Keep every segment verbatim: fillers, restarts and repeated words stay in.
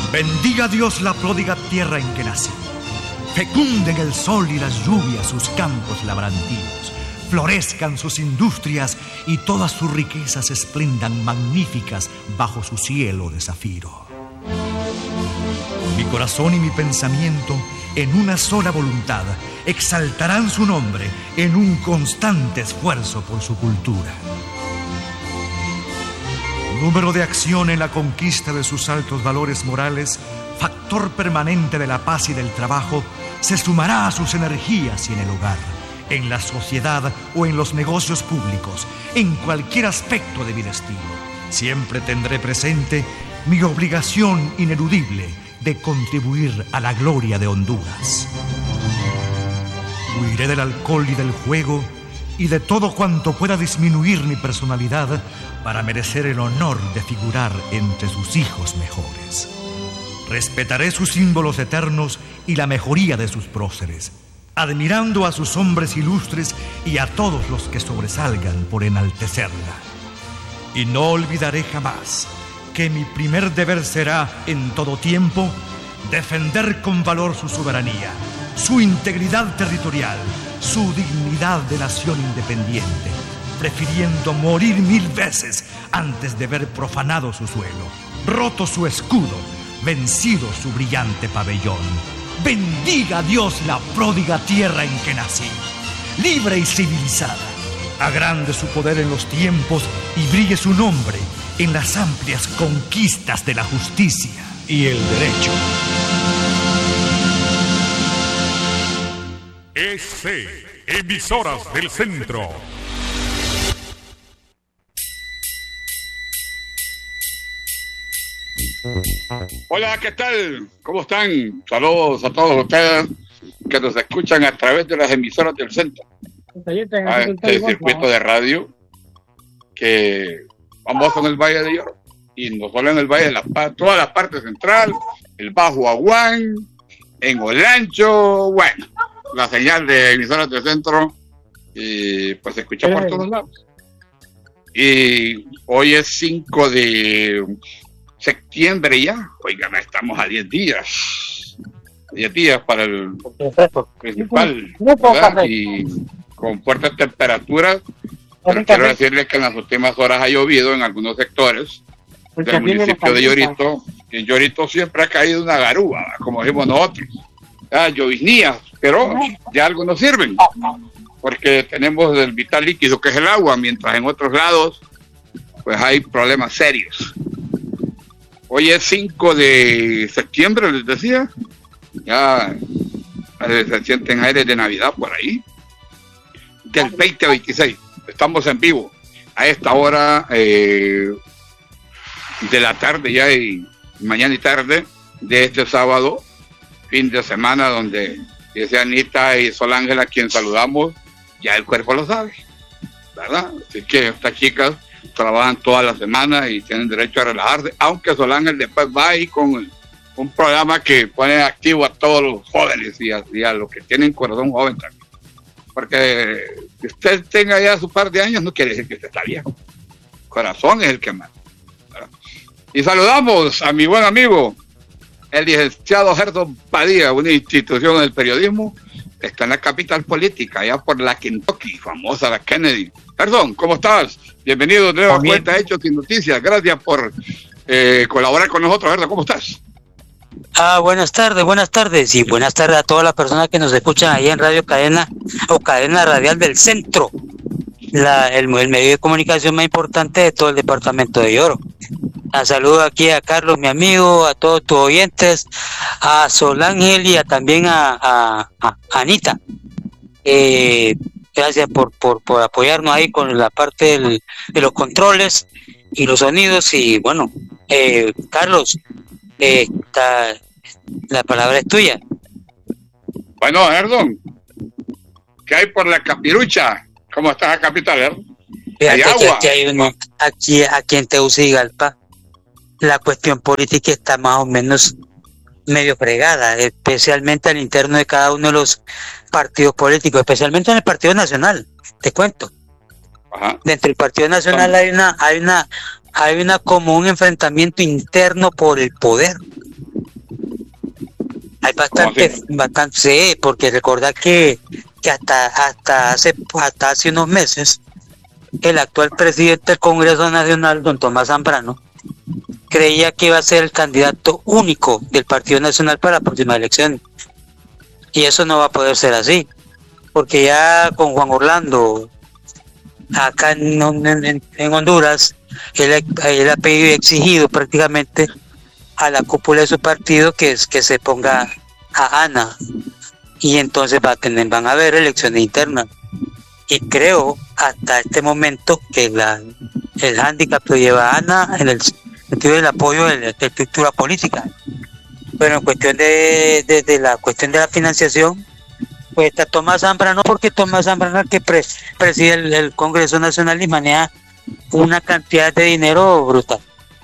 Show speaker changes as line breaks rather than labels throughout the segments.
Bendiga Dios la pródiga tierra en que nací. Fecunden el sol y las lluvias sus campos labrantíos. Florezcan sus industrias y todas sus riquezas esplendan magníficas bajo su cielo de zafiro. Mi corazón y mi pensamiento, en una sola voluntad, exaltarán su nombre en un constante esfuerzo por su cultura. Número de acción en la conquista de sus altos valores morales, factor permanente de la paz y del trabajo, se sumará a sus energías y en el hogar, en la sociedad o en los negocios públicos, en cualquier aspecto de mi destino. Siempre tendré presente mi obligación ineludible de contribuir a la gloria de Honduras. Huiré del alcohol y del juego y de todo cuanto pueda disminuir mi personalidad para merecer el honor de figurar entre sus hijos mejores. Respetaré sus símbolos eternos y la mejoría de sus próceres, admirando a sus hombres ilustres y a todos los que sobresalgan por enaltecerla. Y no olvidaré jamás que mi primer deber será, en todo tiempo, defender con valor su soberanía, su integridad territorial, su dignidad de nación independiente, prefiriendo morir mil veces antes de ver profanado su suelo, roto su escudo, vencido su brillante pabellón. Bendiga Dios la pródiga tierra en que nací, libre y civilizada. Agrande su poder en los tiempos y brille su nombre en las amplias conquistas de la justicia y el derecho.
E C, Emisoras del Centro.
Hola, ¿qué tal? ¿Cómo están? Saludos a todos ustedes que nos escuchan a través de las emisoras del centro. A este circuito de radio que vamos en el Valle de Oro y no solo en el Valle de la Paz, toda la parte central, el Bajo Aguán, en Olancho, bueno, la señal de emisoras del centro y pues se escucha por todos lados. Y hoy es cinco de septiembre ya, oigan, estamos a diez días, diez días para el principal, ¿verdad? Y con fuertes temperaturas, pero quiero decirles que en las últimas horas ha llovido en algunos sectores del municipio de Llorito. En Llorito siempre ha caído una garúa, como decimos nosotros, ah, lloviznías, pero ya algunos sirven, porque tenemos el vital líquido que es el agua, mientras en otros lados pues hay problemas serios. Hoy es cinco de septiembre, les decía, ya se sienten aires de Navidad por ahí, del veinte a veintiséis, estamos en vivo a esta hora eh, de la tarde ya y mañana y tarde de este sábado, fin de semana, donde dice Anita y Sol Ángel, a quien saludamos, ya el cuerpo lo sabe, ¿verdad? Así que estas chicas trabajan toda la semana y tienen derecho a relajarse, aunque Sol Ángel después va ahí con un programa que pone activo a todos los jóvenes y a, y a los que tienen corazón joven también, porque que usted tenga ya su par de años no quiere decir que usted está viejo, corazón es el que manda, ¿verdad? Y saludamos a mi buen amigo el licenciado Gerson Padilla, una institución del periodismo, está en la capital política, allá por la Kentucky, famosa la Kennedy. Gerson, ¿cómo estás? Bienvenido de nuevo a Cuenta Hechos y Noticias. Gracias por eh, colaborar con nosotros, Gerson. ¿Cómo estás?
Ah, buenas tardes, buenas tardes y buenas tardes a todas las personas que nos escuchan ahí en Radio Cadena o Cadena Radial del Centro, la, el, el medio de comunicación más importante de todo el departamento de Oro. A saludo aquí a Carlos, mi amigo, a todos tus oyentes, a Sol Ángel y a, también a, a, a Anita. Eh, gracias por, por, por apoyarnos ahí con la parte del, de los controles y los sonidos. Y bueno, eh, Carlos, eh, está, la palabra es tuya.
Bueno, Erdón, ¿qué hay por la Capirucha? ¿Cómo estás a capital, Erdón?
¿Hay aquí, agua? Aquí, hay uno, aquí, aquí en Tegucigalpa la cuestión política está más o menos medio fregada, especialmente al interno de cada uno de los partidos políticos, especialmente en el Partido Nacional, te cuento. Ajá. Dentro del Partido Nacional hay una, hay una, hay una como un enfrentamiento interno por el poder. Hay bastante, bastante, sí, porque recordad que, que hasta, hasta hace, hasta hace unos meses, el actual presidente del Congreso Nacional, don Tomás Zambrano, creía que iba a ser el candidato único del Partido Nacional para la próxima elección. Y eso no va a poder ser así, porque ya con Juan Orlando, acá en, en, en Honduras, él, él ha pedido y exigido prácticamente a la cúpula de su partido que, es, que se ponga a Ana, y entonces va a tener, van a haber elecciones internas. Y creo hasta este momento que la, el hándicap lo lleva a Ana en el sentido del apoyo de la estructura política. Pero en cuestión de, de, de la cuestión de la financiación, pues está Tomás Zambrano, porque Tomás Zambrano es el que pre, preside el, el Congreso Nacional y maneja una cantidad de dinero brutal.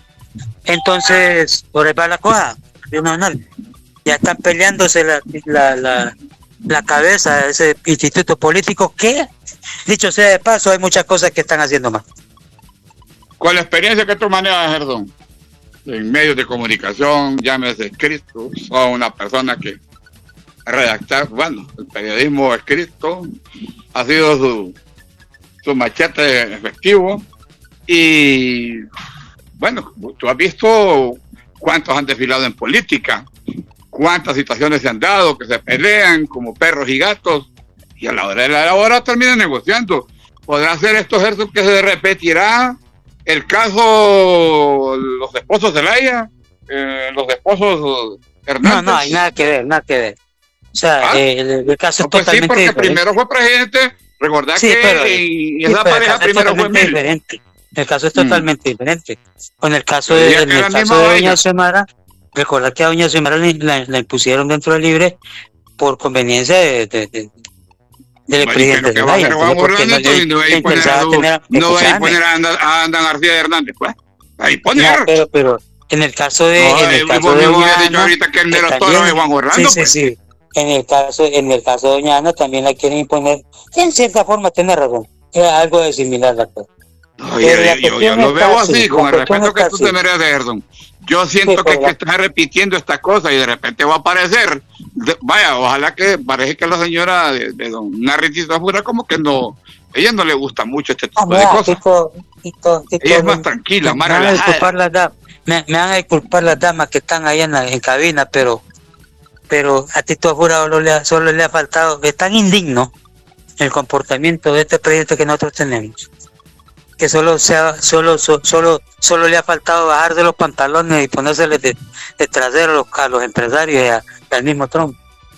Entonces, por ahí va la cosa. No, no, ya están peleándose la, la, la, la cabeza de ese instituto político que, dicho sea de paso, hay muchas cosas que están haciendo mal.
Con la experiencia que tú manejas, Gerdón, en medios de comunicación, llámese escrito, o una persona que redactar, bueno, el periodismo escrito ha sido su, su machete efectivo, y bueno, tú has visto cuántos han desfilado en política, cuántas situaciones se han dado, que se pelean como perros y gatos, y a la hora de la hora terminan negociando. ¿Podrá ser esto, Gerson, que se repetirá el caso los esposos Zelaya, eh, los esposos Hernández?
No, no, hay nada que ver, nada que ver. O sea, ¿Ah? eh, el, el caso no, es pues totalmente sí, porque diferente.
Primero fue presidente, recordad sí, que
pero,
y, y
sí,
esa pareja primero fue Mil.
Diferente. El caso es totalmente mm. diferente. En el caso de, en el caso de doña Xiomara, recordad que a doña Xiomara la, la, la impusieron dentro del libre por conveniencia de, de, de del bueno, presidente
de Zelaya. No va a imponer a Ana García Hernández, pues. Ahí poner.
No, pero, pero en el caso de, no, en el caso de doña Ana,
ahorita que el mero toro de Juan Orlando,
sí, pues. sí, sí. En el caso, en el caso de doña Ana también la quieren imponer. En cierta forma tiene razón. Es algo de similar a todo.
Oye, yo, yo, yo lo veo así, con el respeto que tú te mereces, Gerdón. Yo siento sí, que, que estás repitiendo esta cosa y de repente va a aparecer. De, vaya, ojalá que parece que la señora de, de don Narritito fuera como que no, ella no le gusta mucho este tipo ah, de cosas. Tito, tito, tito, ella es más tranquila, más relajada.
Me, me van a disculpar las damas que están ahí en la en cabina, pero pero a Tito Jurado solo le, solo le ha faltado, es tan indigno el comportamiento de este presidente que nosotros tenemos, que solo sea solo so, solo solo le ha faltado bajar de los pantalones y ponérseles de, de trasero a los, a los empresarios y, a, y al mismo Trump.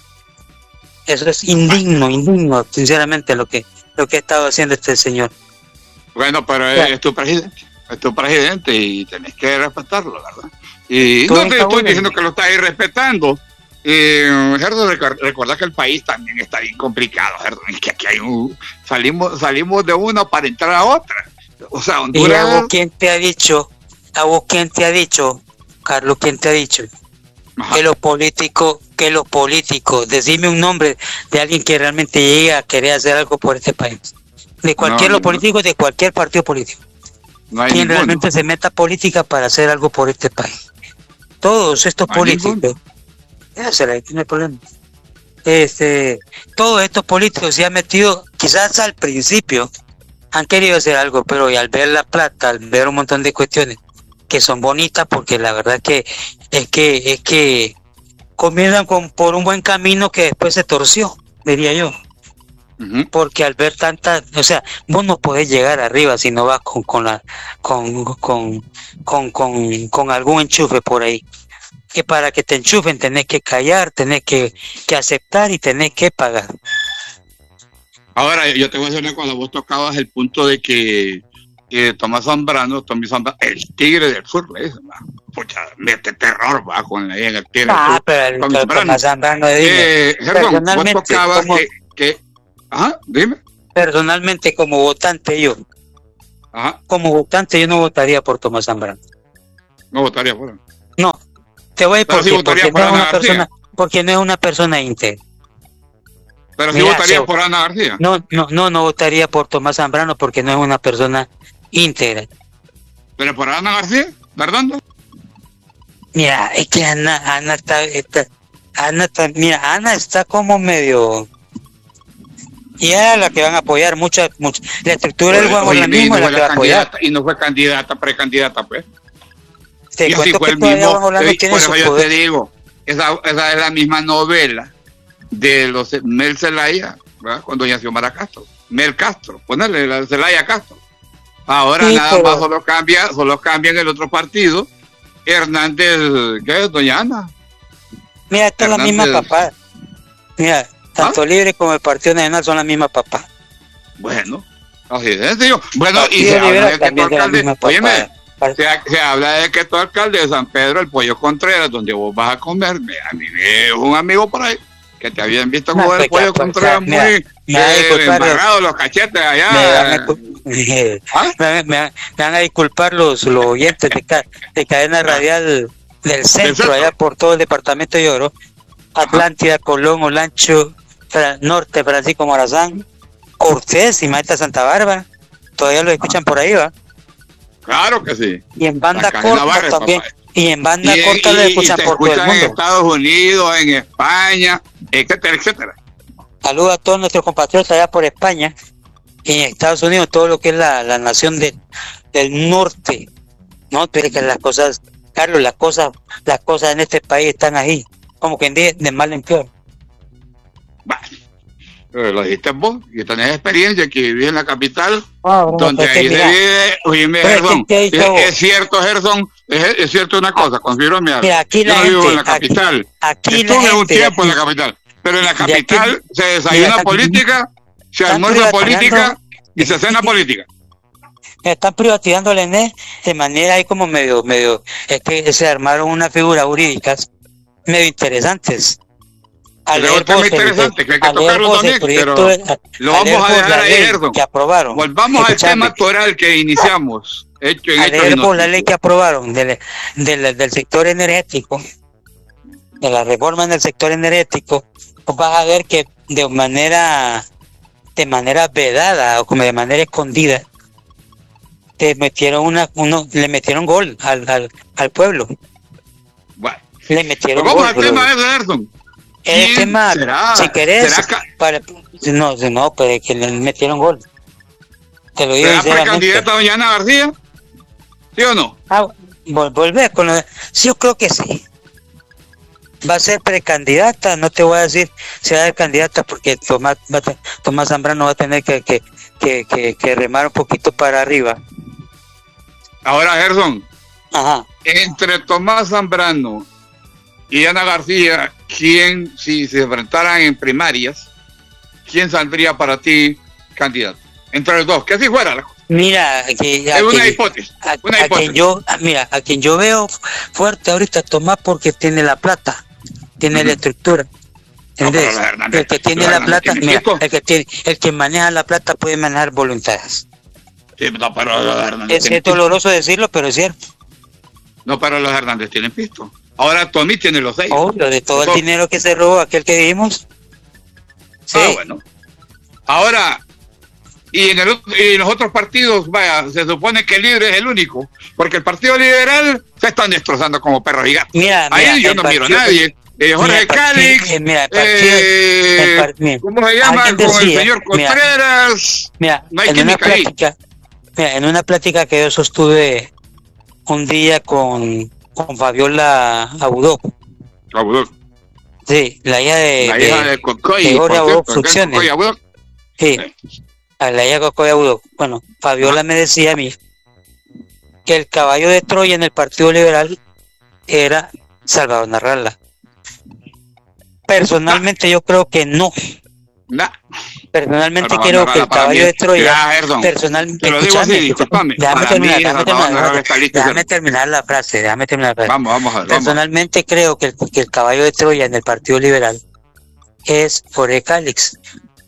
Eso es indigno, indigno, sinceramente, lo que lo que ha estado haciendo este señor.
Bueno, pero es, es tu presidente, es tu presidente y tenés que respetarlo, ¿verdad? Y no te estoy diciendo que lo estás irrespetando. Eh, Gerdón, recordad que el país también está bien complicado, Gerdón, es que aquí hay un, salimos, salimos de una para entrar a otra. O sea, Honduras...
¿Y a vos quién te ha dicho, a vos quién te ha dicho, Carlos, quién te ha dicho Ajá. que los políticos, que los políticos, decime un nombre de alguien que realmente llegue a querer hacer algo por este país? De cualquier no, los políticos, de cualquier partido político. No hay quien ninguno. Realmente se meta política para hacer algo por este país. Todos estos no políticos, ese no hay problema. Este, todos estos políticos se han metido, quizás al principio han querido hacer algo, pero y al ver la plata, al ver un montón de cuestiones que son bonitas, porque la verdad que es que es que comienzan con por un buen camino que después se torció, diría yo. Uh-huh. Porque al ver tanta, o sea, vos no podés llegar arriba si no vas con con la con con con con, con algún enchufe por ahí. Que para que te enchufen tenés que callar, tenés que, que aceptar y tenés que pagar.
Ahora, yo te voy a decir una cosa, vos tocabas el punto de que, que Tomás Zambrano, Tomás Zambrano, el tigre del sur, le dice, pucha, mete terror, va, con ahí en el tigre
ah,
del sur.
Pero el Tomás Zambrano, Tomás Zambrano dime,
eh, Gerdón, vos tocabas como, que, que, ajá, dime.
Personalmente, como votante yo,
ajá.
como votante yo no votaría por Tomás Zambrano.
No votaría por él.
No. Te voy a decir
por
porque,
por
no es una persona, porque no es una persona íntegra.
Pero si votaría so, por Ana García.
No, no, no, no votaría por Tomás Zambrano porque no es una persona íntegra.
¿Pero por Ana García? ¿Verdad?
Mira, es que Ana, Ana está, está, Ana, mira, Ana está como medio... Y era la que van a apoyar, mucha, mucha. La estructura del juego es la misma, la que va a apoyar.
Y no fue candidata, precandidata, pues.
Te
y así fue el mismo. Por eso yo te digo, esa, esa es la misma novela de los Mel Zelaya, ¿verdad? Con doña Xiomara Castro. Mel Castro, ponerle la Zelaya Castro. Ahora sí, nada pero... más solo cambia, solo cambia en el otro partido. Hernández, ¿qué es? Doña Ana.
Mira, esta Hernández... es la misma papá. Mira. Tanto ¿Ah? Libre como el Partido Nacional son la misma papá.
Bueno, así es sencillo. Bueno, y se habla de que tu alcalde, óyeme, se, se habla de que tu alcalde de San Pedro, el Pollo Contreras, donde vos vas a comer, a mí me es un amigo por ahí, que te habían visto comer no, el Pollo Contreras muy eh, embarrado, los cachetes allá. Me van a, ¿Ah?
me, me, me van a disculpar los, los oyentes de, ca, de cadena radial del centro, allá por todo el departamento de Oro, Atlántida, Colón, Olancho, Norte, Francisco Morazán, Cortés y Maestra Santa Bárbara, todavía lo escuchan por ahí, ¿va?
Claro que sí.
Y en banda corta Barres, también, papá. y en banda y, corta y, lo escuchan por todo el mundo.
En Estados Unidos, en España, etcétera, etcétera.
Saludos a todos nuestros compatriotas allá por España y en Estados Unidos, todo lo que es la, la nación de, del norte, ¿no? Pero que las cosas, Carlos, las cosas, las cosas en este país están ahí, como que de, de mal en peor.
Bueno, lo dijiste vos, que tenés experiencia, que vivís en la capital, ah, bueno, donde ahí se vive, oíme, Gerson, es, es cierto, Gerson, es, es cierto una cosa, confírmame algo.
Mira, aquí
yo
la
no
gente,
vivo en la capital,
aquí, aquí
estuve
la
un tiempo
aquí,
en la capital, pero en la capital aquí, se desayuna mira, política, se almuerza política y se cena política.
Están privatizando el E N E de manera ahí como medio, medio, es que se armaron unas figuras jurídicas medio interesantes.
A leer es muy interesante, que hay que tocarlo también, pero de, lo vamos a dejar ahí, Gerson.
Que aprobaron.
Volvamos al tema actual que iniciamos. Hecho en
a leer por la ley que aprobaron del, del, del sector energético, de la reforma en el sector energético, pues vas a ver que de manera de manera vedada o como de manera escondida te metieron una, uno, le metieron gol al, al, al pueblo.
Bueno,
le metieron
pues vamos
gol.
Vamos al tema de Gerson.
El tema,
será?
si querés,
¿Será
para, no, no, pero que le metieron gol. Te lo digo
¿será
sinceramente.
¿Será candidata doña Ana García? ¿Sí o no?
Ah, vol volver con lo de, sí, yo creo que sí. Va a ser precandidata, no te voy a decir si va a ser candidata porque Tomás, va a, Tomás Zambrano va a tener que, que, que, que, que remar un poquito para arriba.
Ahora, Gerson,
ajá,
entre Tomás Zambrano y Ana García, ¿quién, si se enfrentaran en primarias, quién saldría para ti candidato? Entre los dos, que así fuera la cosa.
Mira, que,
es una hipótesis.
A,
una
a
hipótesis.
Quien yo, mira, a quien yo veo fuerte ahorita Tomás porque tiene la plata, tiene uh-huh. la estructura. ¿Entendés? No, el que tiene la plata, mira, el que tiene, el que maneja la plata puede manejar voluntades.
Sí, no, pero los Hernández
es doloroso decirlo, pero es cierto.
No, pero los Hernández tienen pisto. Ahora Tommy tiene los seis.
Obvio, de todo el
Entonces,
dinero que se robó, aquel que dijimos. Sí.
Ah, bueno. Ahora, y en, el, y en los otros partidos, vaya, se supone que el Libre es el único, porque el Partido Liberal se están destrozando como perros y gatos.
Mira,
ahí
mira,
yo no
partido,
miro a nadie. Eh, Jorge
mira,
Calix,
eh, mira, partido,
eh,
par, mira,
¿cómo se llama? Con decía, el señor Contreras.
Mira,
no hay
en una
química
plática,
ahí.
Mira, en una plática que yo sostuve un día con, con Fabiola Abudó.
Abudó.
Sí, la hija de,
la hija de, de Cocoy,
de Jorge Abudó Frucciones. Sí,
sí,
a la hija de Cocoy Abudó. Bueno, Fabiola ah. me decía a mí que el caballo de Troya en el Partido Liberal era Salvador Narrala. Personalmente nah. yo creo que no.
Nah.
Personalmente Salvador creo Narrala que el caballo mí, de Troya,
ya,
personalmente,
lo digo así, discúlpame,
déjame terminar,
mí,
déjame, terminar,
listo,
déjame terminar la frase, déjame terminar la frase.
Vamos, vamos a ver.
Personalmente
vamos.
creo que el, que el caballo de Troya en el Partido Liberal es Jorge Calix.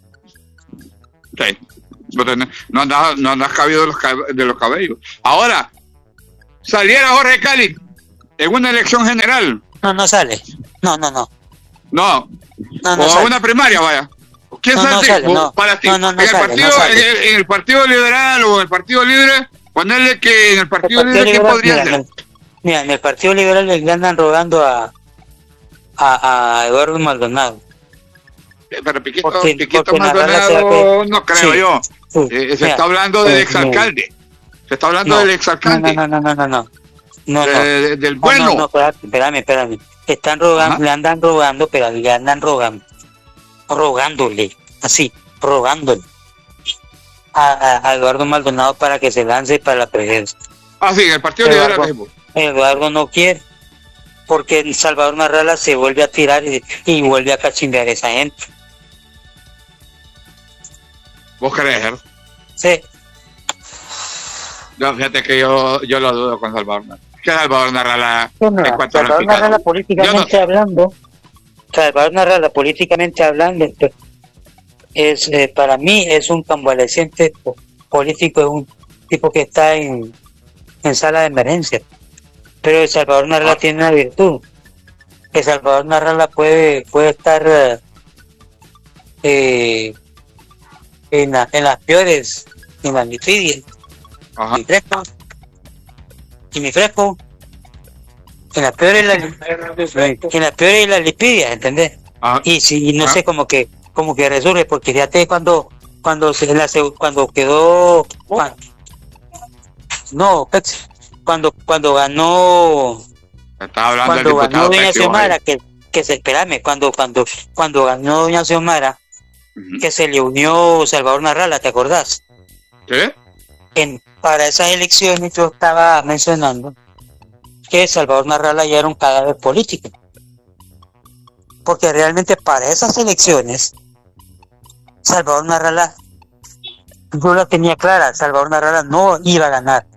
Sí. No andas, no andas cabido de los, de los cabellos. Ahora, saliera Jorge Calix en una elección general.
No, no sale. No, no, no.
No.
no, no
o
sale.
una primaria, vaya. ¿Quién
no,
sale?
No sale no.
Para ti.
No, no, no
en, el
sale,
partido,
no sale.
en, el, en el Partido Liberal o en el Partido Libre, ponerle que en el Partido, el partido Libre, ¿quién podría
mira,
ser?
En el, mira, en el Partido Liberal le andan rogando a a, a Eduardo Maldonado.
Pero Piquito,
porque,
Piquito
porque
Maldonado, no creo
sí,
yo.
Sí,
eh, se
mira,
está hablando del exalcalde. Se está hablando
no,
del exalcalde.
No, no, no, no, no, no. no,
de,
no.
De, del bueno.
No, no, no, espérame, espérame, espérame. Están rogando, le andan rogando, pero le andan rogando. Rogándole, así, rogándole a, a, a Eduardo Maldonado para que se lance para la presidencia.
Ah, sí, el Partido
Eduardo,
Liberal.
Eduardo no quiere, porque Salvador Narrala se vuelve a tirar y, y vuelve a cachimbear a esa gente.
¿Vos crees?
Sí.
Yo, fíjate que yo, yo lo dudo con Salvador Narrala. ¿Qué Salvador Narrala?
No, no, Salvador Narrala políticamente no. hablando, Salvador Narrala políticamente hablando, es eh, para mí es un convaleciente político, es un tipo que está en, en sala de emergencia. Pero el Salvador Narrala ah. tiene una virtud. El Salvador Narrala puede, puede estar eh, en, la, en las peores, en las lipidias, mi fresco, y mi fresco, en las peores la, en las peores las lipidias, ¿entendés? Ah. Y si no ah. sé, como que como que resurge, porque fíjate cuando cuando se la, cuando quedó cuando, no cuando cuando ganó
Estaba hablando
cuando ganó doña Xiomara, que que se espérame, cuando cuando cuando ganó doña Xiomara, uh-huh. que se le unió Salvador Narrala, ¿te acordás?
¿Qué?
En, para esas elecciones yo estaba mencionando que Salvador Narrala ya era un cadáver político, porque realmente para esas elecciones Salvador Narrala, yo la tenía clara, Salvador Narrala no iba a ganar.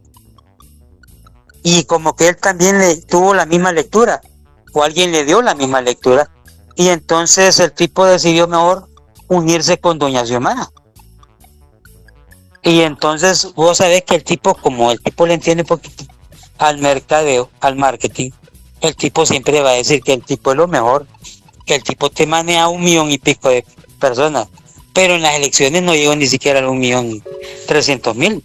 Y como que él también le tuvo la misma lectura, o alguien le dio la misma lectura, y entonces el tipo decidió mejor unirse con doña Xiomara. Y entonces vos sabés que el tipo, como el tipo le entiende un poquito al mercadeo, al marketing, el tipo siempre va a decir que el tipo es lo mejor, que el tipo te maneja un millón y pico de personas, pero en las elecciones no llegó ni siquiera a un millón trescientos mil.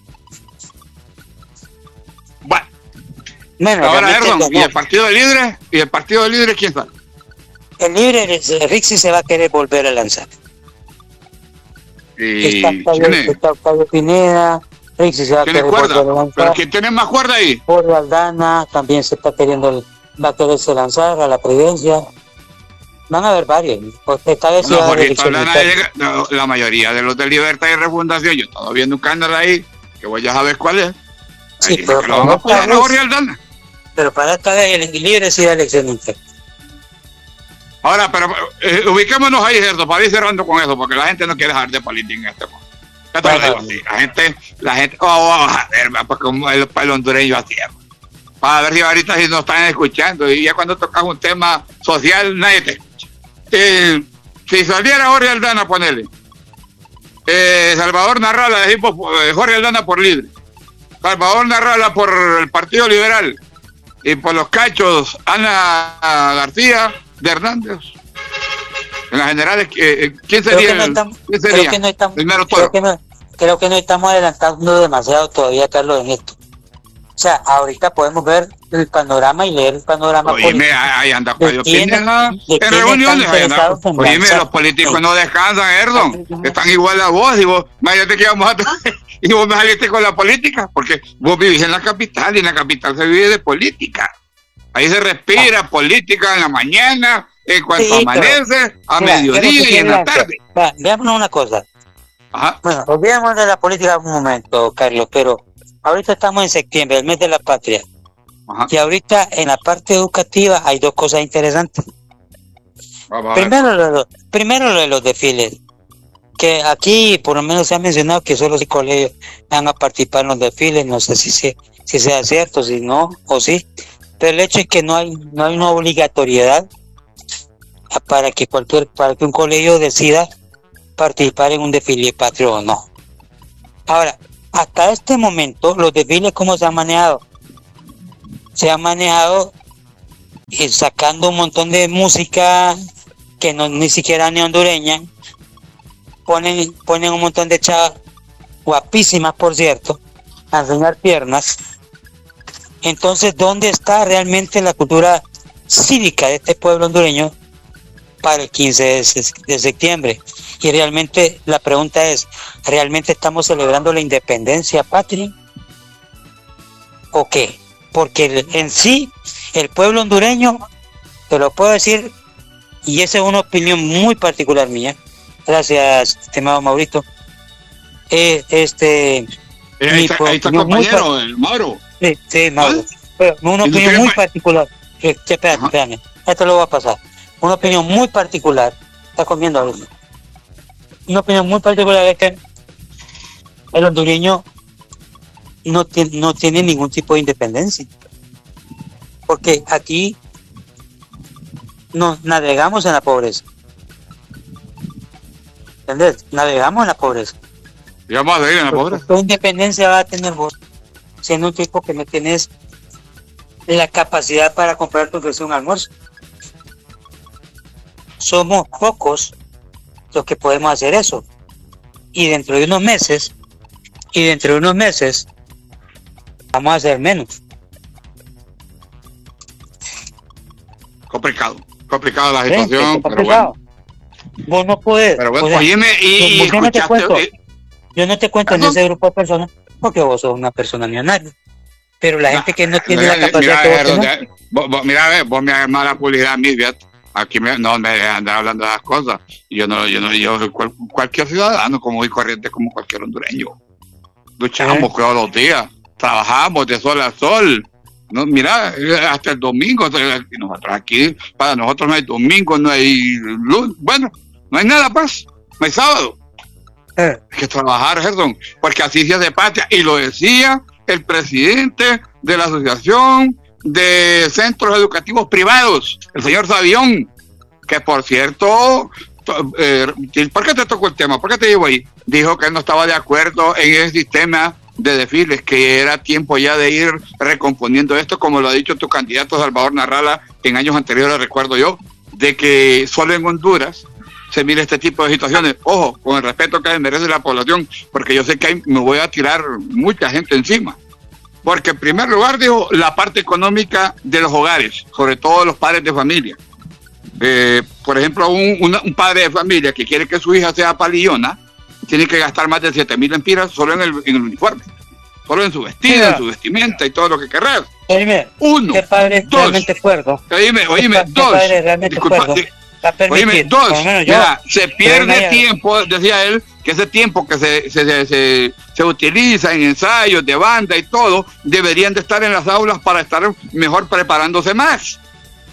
Bueno, bueno ahora Erdogan, ¿y el Partido de Libre? ¿Y el Partido de Libre quién está?
El Libre, Rixi se va a querer volver a lanzar.
¿Y
está Octavio Pineda, Rixi se va a querer volver a lanzar.
¿Pero quién tiene más cuerda ahí?
Jorge Aldana también se está queriendo, va a quererse lanzar a la presidencia. Van a haber varios. Esta vez
no, Jorge Aldana, la, la mayoría de los de Libertad y Refundación, yo estaba viendo un canal ahí, que vos ya sabes cuál es.
Sí, ahí pero, para esta vez, Jorge Aldana. Pero para esta vez el Libre sí da elección interna.
Ahora, pero eh, ubiquémonos ahí, Gerdo, para ir cerrando con eso, porque la gente no quiere dejar de política en este momento. Ya te lo digo así. La gente, la gente, oh, vamos a ver, porque el, el hondureño así es. Para ver si ahorita si nos están escuchando, y ya cuando tocas un tema social, nadie te escucha. Eh, si saliera Jorge Aldana, ponele. Eh, Salvador Narrala, decimos Jorge Aldana por Libre. Salvador Narrala por el Partido Liberal. Y por los cachos, Ana García de Hernández. En las generales, eh, ¿quién sería?
No estamos,
¿quién sería?
Creo que no estamos,
primero
creo que, no, creo que no estamos adelantando demasiado todavía, Carlos, en esto. O sea, ahorita podemos ver el panorama y leer el panorama.
Oíme, ahí anda Octavio Pineda en reuniones. Oíme, los políticos sí. no descansan, Erdon. Están igual a vos. Y vos, imagínate que íbamos a y vos me saliste con la política, porque vos vivís en la capital y en la capital se vive de política. Ahí se respira ah. política en la mañana, en cuanto sí, amanece, pero, a mira, mediodía y en la tarde.
Va, veámonos una cosa. Ajá. Bueno, olvidemos de la política un momento, Carlos, pero ahorita estamos en septiembre, el mes de la patria. Ajá. Y ahorita en la parte educativa hay dos cosas interesantes. Primero lo, lo, primero lo de los desfiles. Que aquí por lo menos se ha mencionado que solo los colegios van a participar en los desfiles, no sé si, si, si sea cierto, si no, o sí. Pero el hecho es que no hay, no hay una obligatoriedad para que cualquier, para que un colegio decida participar en un desfile patrio o no. Ahora, hasta este momento, los desfiles, ¿cómo se han manejado? Se han manejado eh, sacando un montón de música que no ni siquiera ni hondureña. Ponen, ponen un montón de chavas guapísimas, por cierto, a enseñar piernas. Entonces, ¿dónde está realmente la cultura cívica de este pueblo hondureño para el quince de septiembre. Y realmente la pregunta es, ¿realmente estamos celebrando la independencia patria? ¿O qué? Porque en sí, el pueblo hondureño, te lo puedo decir, y esa es una opinión muy particular mía, gracias, estimado Maurito, eh, este...
Eh, ahí, está, ahí está el compañero, el Mauro.
Sí, sí, Mauro. Pero una opinión muy particular. Sí, espérame, espérame. Esto lo voy a pasar. Una opinión muy particular. Está comiendo ahora. Una opinión muy particular es que el hondureño no tiene, no tiene ningún tipo de independencia. Porque aquí nos navegamos en la pobreza. ¿Entendés? Navegamos en la pobreza.
¿Y vamos a ir en la pobreza?
¿Qué independencia va a tener vos siendo un tipo que no tienes la capacidad para comprar tu un almuerzo? Somos pocos los que podemos hacer eso. Y dentro de unos meses, y dentro de unos meses, vamos a hacer menos.
Complicado, complicado la situación,
sí,
pero bueno.
Vos no podés.
Pero bueno,
o sea,
oíme, y,
yo,
y
yo no te cuento,
eh,
yo no te cuento en ese grupo de personas porque vos sos una persona millonaria. Pero la gente que no tiene
mira,
la capacidad
mira,
que vos
tenés, vos, vos, mira, vos me hagas mala publicidad a mí, fíjate. Aquí me, no me dejan andar hablando de las cosas. Yo no, yo no, yo cual, cualquier ciudadano como muy corriente como cualquier hondureño. Luchamos todos los días, trabajamos de sol a sol. No, mira, hasta el domingo, nosotros aquí, para nosotros no hay domingo, no hay luz, bueno, no hay nada más, no hay sábado. Eh. Hay que trabajar, Gerson, porque así se hace patria, y lo decía el presidente de la Asociación de Centros Educativos Privados, el señor Sabión, que por cierto, eh, ¿por qué te tocó el tema? ¿Por qué te llevo ahí? Dijo que él no estaba de acuerdo en ese sistema de desfiles, que era tiempo ya de ir recomponiendo esto, como lo ha dicho tu candidato Salvador Narrala en años anteriores, recuerdo yo, de que solo en Honduras se mire este tipo de situaciones. Ojo, con el respeto que merece la población, porque yo sé que hay, me voy a tirar mucha gente encima. Porque en primer lugar, dijo, la parte económica de los hogares, sobre todo los padres de familia. Eh, por ejemplo, un, una, un padre de familia que quiere que su hija sea palillona, tiene que gastar más de siete mil empiras solo en el, en el uniforme, solo en su vestido, Mira. en su vestimenta y todo lo que querrás.
Oíme,
Uno,
¿qué padre
dos,
realmente cuerdo?
Oíme, oíme,
¿Qué
dos,
padre realmente
disculpa,
cuerdo?
di, oíme, dos, mira, se pierde tiempo, decía él, que ese tiempo que se, se, se, se, se utiliza en ensayos de banda y todo, deberían de estar en las aulas para estar mejor preparándose más.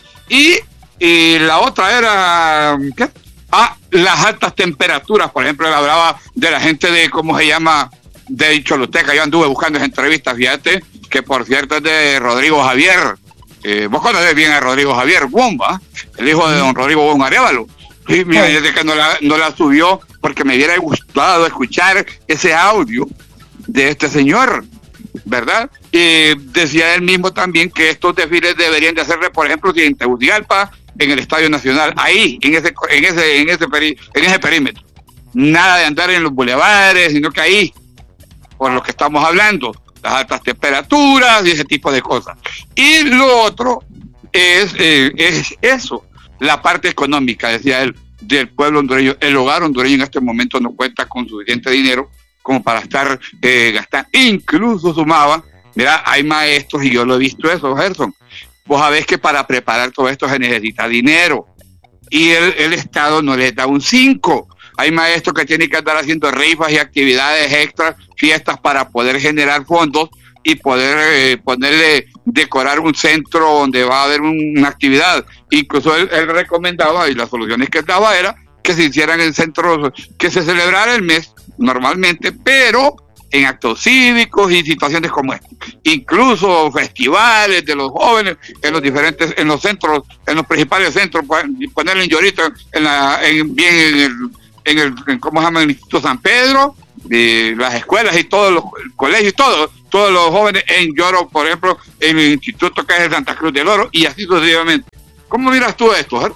Y, y la otra era, ¿qué? Ah, las altas temperaturas, por ejemplo, él hablaba de la gente de, ¿cómo se llama? De Choluteca. Yo anduve buscando esa entrevista, fíjate, que por cierto es de Rodrigo Javier. Eh, vos conocés bien a Rodrigo Javier Bomba, el hijo de don Rodrigo Bon Arevalo. Y mira, yo sé que no la, no la subió porque me hubiera gustado escuchar ese audio de este señor, ¿verdad? Y decía él mismo también que estos desfiles deberían de hacerle, por ejemplo, en Tegucigalpa, en el Estadio Nacional, ahí, en ese, en ese, en ese, peri, en ese perímetro. Nada de andar en los bulevares, sino que ahí, por lo que estamos hablando, las altas temperaturas y ese tipo de cosas. Y lo otro es, eh, es eso, la parte económica, decía él, del pueblo hondureño. El hogar hondureño en este momento no cuenta con suficiente dinero como para estar eh, gastando. Incluso sumaba, mira, hay maestros, y yo lo he visto eso, Gerson. Vos sabés que para preparar todo esto se necesita dinero y el, el Estado no les da un cinco. Hay maestros que tienen que andar haciendo rifas y actividades extras, fiestas para poder generar fondos y poder eh, ponerle, decorar un centro donde va a haber un, una actividad. Incluso él, él recomendaba, y las soluciones que él daba era que se hicieran en centros, que se celebrara el mes normalmente, pero en actos cívicos y situaciones como esta. Incluso festivales de los jóvenes en los diferentes, en los centros, en los principales centros, ponerle en Llorito, en la, en, bien en el, en el, en, ¿cómo se llama? El Instituto San Pedro, de las escuelas y todos los colegios, todos, todos los jóvenes en Lloro, por ejemplo, en el instituto que es el Santa Cruz del Oro, y así sucesivamente. ¿Cómo miras tú esto, eh?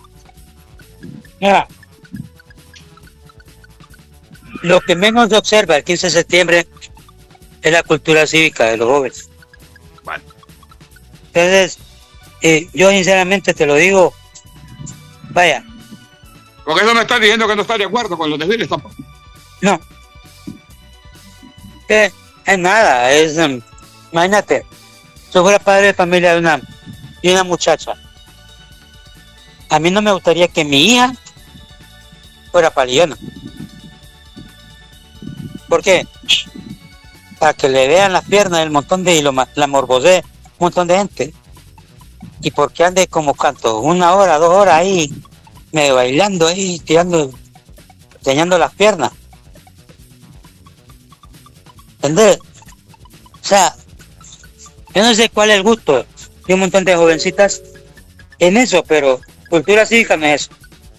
Mira, lo que menos se observa el quince de septiembre es la cultura cívica de los jóvenes. Bueno. Entonces, eh, yo sinceramente te lo digo, vaya.
Con eso me estás diciendo que no estás de acuerdo con los desfiles tampoco.
No. Que es nada, es, um, imagínate, yo fuera padre de familia de una, de una muchacha. A mí no me gustaría que mi hija fuera palillona. ¿Por qué? Para que le vean las piernas el montón de, y lo, la morbosee un montón de gente. Y porque ande como canto, una hora, dos horas ahí, medio bailando ahí, tirando, enseñando las piernas. ¿Entendés? O sea, yo no sé cuál es el gusto de un montón de jovencitas en eso, pero cultura cívica no es eso.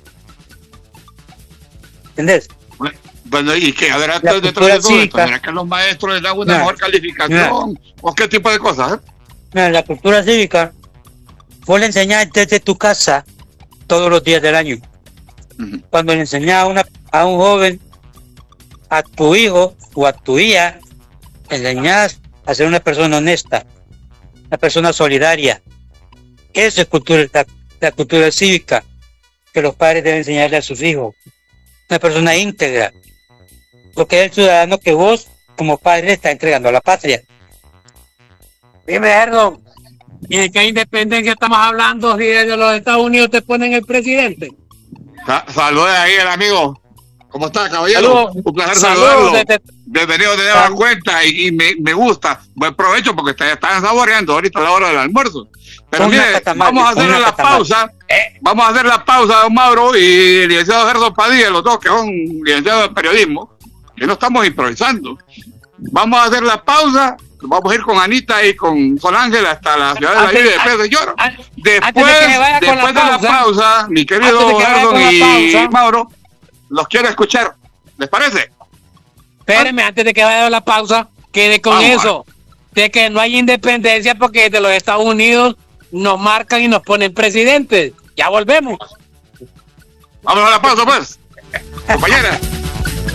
¿Entendés?
Bueno, ¿y qué? Habrá detrás de todo esto? ¿Será que los maestros les dan una no, mejor calificación? No. ¿O qué tipo de cosas? Eh?
No, la cultura cívica vos le enseñás desde tu casa todos los días del año. Uh-huh. Cuando le enseñás a, una, a un joven, a tu hijo o a tu hija, le enseñás a ser una persona honesta, una persona solidaria. Eso es cultura, la, la cultura cívica que los padres deben enseñarle a sus hijos. Una persona íntegra, porque es el ciudadano que vos como padre le está entregando a la patria.
Dime, Erdo, ¿y de qué independencia estamos hablando si desde los Estados Unidos te ponen el presidente?
Sa Saludos ahí al amigo. ¿Cómo está, caballero? Saludos. Un placer Saludos saludarlo. Desde... Bienvenido, te das cuenta y, y me, me gusta. Buen provecho porque te están saboreando ahorita a la hora del almuerzo. Pero una mire, catamale, vamos a hacer la catamale. pausa. Eh, vamos a hacer la pausa, don Mauro y el licenciado Gerson Padilla, los dos que son licenciados en periodismo, que no estamos improvisando. Vamos a hacer la pausa. Vamos a ir con Anita y con Sol Ángel hasta la ciudad de la Vida y después de Lloro. Después, de, después la de la pausa, mi querido Gerson y pausa, Mauro, los quiero escuchar. ¿Les parece?
Espéreme, ¿Ah? antes de que vaya a la pausa, quede con Vamos eso, a... de que no hay independencia porque de los Estados Unidos nos marcan y nos ponen presidentes. Ya volvemos.
Vamos a la pausa, pues. Compañera.